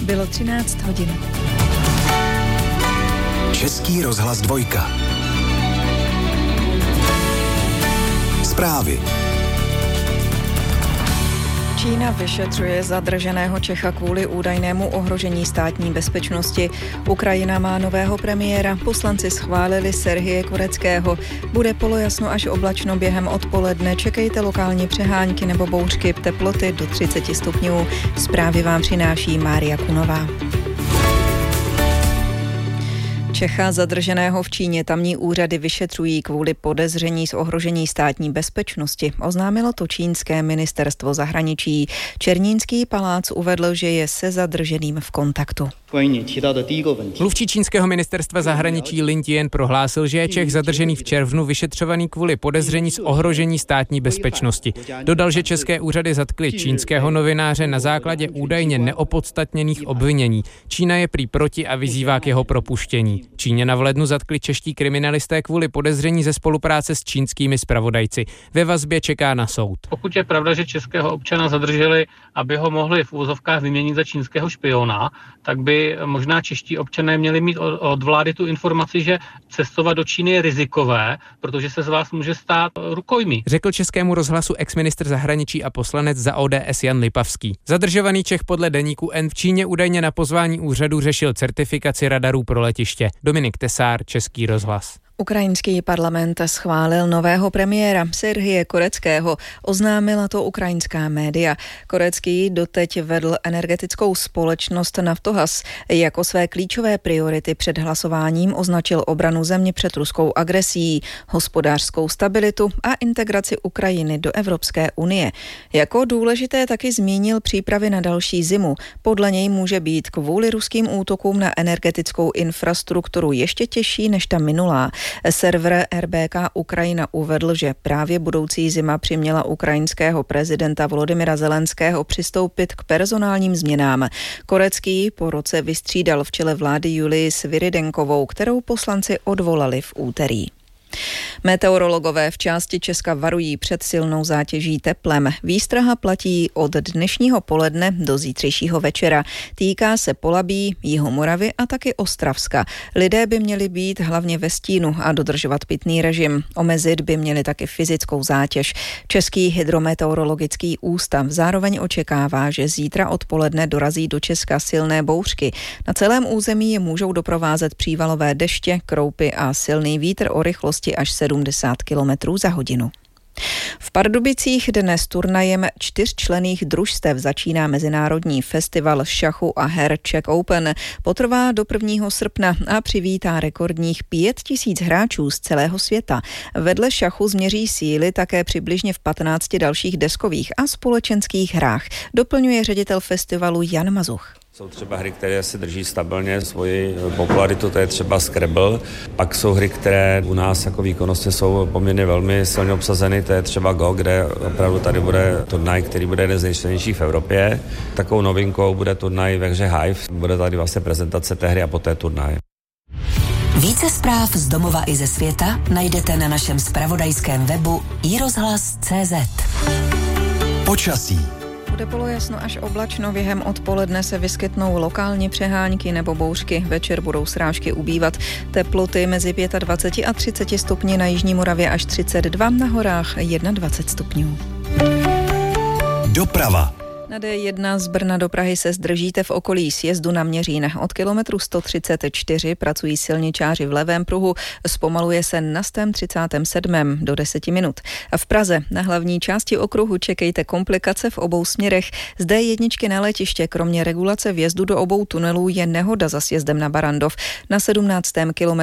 Bylo 13 hodin. Český rozhlas 2. Zprávy. Čína vyšetřuje zadrženého Čecha kvůli údajnému ohrožení státní bezpečnosti. Ukrajina má nového premiéra, poslanci schválili Serhije Koreckého. Bude polojasno až oblačno během odpoledne, čekejte lokální přehánky nebo bouřky, teploty do 30 stupňů. Zprávy vám přináší Mária Kunová. Čecha zadrženého v Číně tamní úřady vyšetřují kvůli podezření z ohrožení státní bezpečnosti. Oznámilo to čínské ministerstvo zahraničí. Černínský palác uvedl, že je se zadrženým v kontaktu. Mluvčí čínského ministerstva zahraničí Lin Jian prohlásil, že je Čech zadržený v červnu vyšetřovaný kvůli podezření z ohrožení státní bezpečnosti. Dodal, že české úřady zatkly čínského novináře na základě údajně neopodstatněných obvinění. Čína je prý proti a vyzývá k jeho propuštění. Číňana v lednu zatkli čeští kriminalisté kvůli podezření ze spolupráce s čínskými zpravodajci. Ve vazbě čeká na soud. Pokud je pravda, že českého občana zadrželi, aby ho mohli v úvozovkách vyměnit za čínského špiona, tak by možná čeští občané měli mít od vlády tu informaci, že cestovat do Číny je rizikové, protože se z vás může stát rukojmí. Řekl Českému rozhlasu exministr zahraničí a poslanec za ODS Jan Lipavský. Zadržovaný Čech podle deníku N v Číně údajně na pozvání úřadu řešil certifikaci radarů pro letiště. Dominik Tesár, Český rozhlas. Ukrajinský parlament schválil nového premiéra Serhije Koreckého, oznámila to ukrajinská média. Korecký doteď vedl energetickou společnost Naftogaz. Jako své klíčové priority před hlasováním označil obranu země před ruskou agresí, hospodářskou stabilitu a integraci Ukrajiny do Evropské unie. Jako důležité taky zmínil přípravy na další zimu. Podle něj může být kvůli ruským útokům na energetickou infrastrukturu ještě těžší než ta minulá. Server RBK Ukrajina uvedl, že právě budoucí zima přiměla ukrajinského prezidenta Volodymyra Zelenského přistoupit k personálním změnám. Korecký po roce vystřídal v čele vlády Julii Svyrydenkovou, kterou poslanci odvolali v úterý. Meteorologové v části Česka varují před silnou zátěží teplem. Výstraha platí od dnešního poledne do zítřejšího večera. Týká se Polabí, Jihomoravy a taky Ostravska. Lidé by měli být hlavně ve stínu a dodržovat pitný režim. Omezit by měli taky fyzickou zátěž. Český hydrometeorologický ústav zároveň očekává, že zítra odpoledne dorazí do Česka silné bouřky. Na celém území je můžou doprovázet přívalové deště, kroupy a silný vítr o rychlosti až 70 km za hodinu. V Pardubicích dnes turnajem 4členných družstev začíná mezinárodní festival šachu a her Czech Open. Potrvá do 1. srpna a přivítá rekordních 5000 hráčů z celého světa. Vedle šachu změří síly také přibližně v 15 dalších deskových a společenských hrách, doplňuje ředitel festivalu Jan Mazuch. Jsou třeba hry, které si drží stabilně svoji popularitu, to je třeba Scrabble. Pak jsou hry, které u nás jako výkonnostně jsou poměrně velmi silně obsazeny, to je třeba Go, kde opravdu tady bude turnaj, který bude jeden z nejsilnějších v Evropě. Takovou novinkou bude turnaj ve hře Hive, bude tady vlastně prezentace té hry a poté turnaj. Více zpráv z domova i ze světa najdete na našem zpravodajském webu iRozhlas.cz. Počasí. Bude polojasno až oblačno, během odpoledne se vyskytnou lokální přehánky nebo bouřky, večer budou srážky ubývat. Teploty mezi 25 a 30 stupni, na jižní Moravě až 32, na horách 21 stupňů. Doprava. Na D1 z Brna do Prahy se zdržíte v okolí sjezdu na Měřín. Od kilometru 134 pracují silničáři v levém pruhu, zpomaluje se na 137. do 10 minut. V Praze na hlavní části okruhu čekejte komplikace v obou směrech. Z D1 na letiště kromě regulace vjezdu do obou tunelů je nehoda za sjezdem na Barandov. Na 17. kilometru